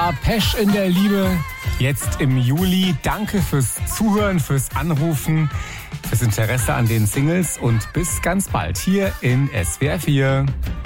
Ja, Pesch in der Liebe, jetzt im Juli. Danke fürs Zuhören, fürs Anrufen, fürs Interesse an den Singles und bis ganz bald hier in SWR 4.